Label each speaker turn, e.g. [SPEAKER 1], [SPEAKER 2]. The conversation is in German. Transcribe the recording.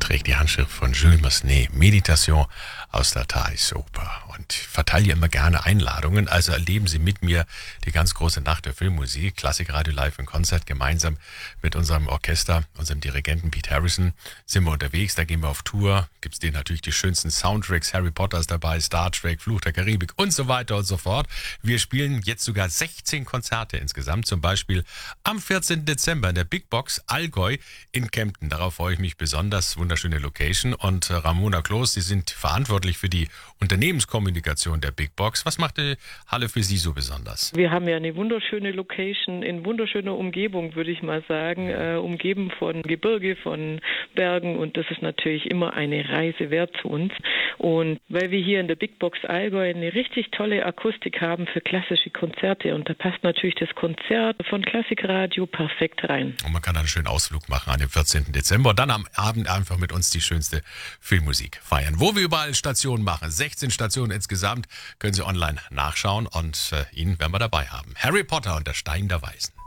[SPEAKER 1] trägt die Handschrift von Jules Massenet, Meditation aus der Thais Oper. Und ich verteile hier immer gerne Einladungen, also erleben Sie mit mir die ganz große Nacht der Filmmusik, Klassikradio Live in Konzert, gemeinsam mit unserem Orchester, unserem Dirigenten Pete Harrison, sind wir unterwegs, da gehen wir auf Tour, gibt es denen natürlich die schönsten Soundtracks, Harry Potter ist dabei, Star Trek, Fluch der Karibik und so weiter und so fort. Wir spielen jetzt sogar 16 Konzerte insgesamt, zum Beispiel am 14. Dezember in der Big Box Allgäu in Kempten. Darauf freue ich mich besonders, wunderschöne Location. Und Ramona Kloß, Sie sind verantwortlich für die Unternehmenskommunikation der Big Box. Was macht die Halle für Sie so besonders?
[SPEAKER 2] Wir haben ja eine wunderschöne Location in wunderschöner Umgebung, würde ich mal sagen, umgeben von Gebirge, von Bergen, und das ist natürlich immer eine Reise wert zu uns. Und weil wir hier in der Big Box Allgäu eine richtig tolle Akustik haben für klassische Konzerte, und da passt natürlich das Konzert von Klassikradio perfekt rein.
[SPEAKER 1] Und man kann einen schönen Ausflug machen an dem 14. Dezember und dann am Abend einfach mit uns die schönste Filmmusik feiern. Wo wir überall Stationen machen, 16 Stationen insgesamt, können Sie online nachschauen, und ihn werden wir dabei haben. Harry Potter und der Stein der Weisen.